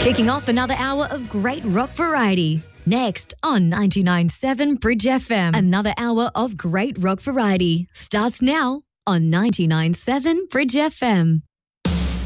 Kicking off another hour of great rock variety. Next on 99.7 Bridge FM. Another hour of great rock variety starts now on 99.7 Bridge FM.